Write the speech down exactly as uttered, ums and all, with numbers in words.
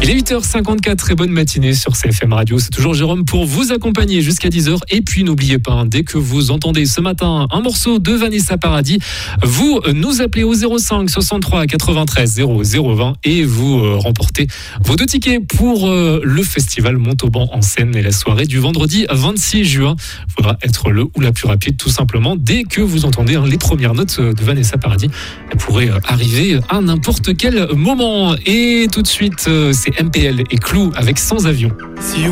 Il est huit heures cinquante-quatre, très bonne matinée sur C F M Radio. C'est toujours Jérôme pour vous accompagner jusqu'à dix heures. Et puis n'oubliez pas, dès que vous entendez ce matin un morceau de Vanessa Paradis, vous nous appelez au zéro cinq soixante-trois quatre-vingt-treize zéro zéro vingt et vous euh, remportez vos deux tickets pour euh, le festival Montauban en scène et la soirée du vendredi vingt-six juin. Il faudra être le ou la plus rapide tout simplement. Dès que vous entendez hein, les premières notes de Vanessa Paradis, elles pourraient euh, arriver à n'importe quel moment. Et tout de suite, euh, c'est M P L et Clou avec Sans Avion.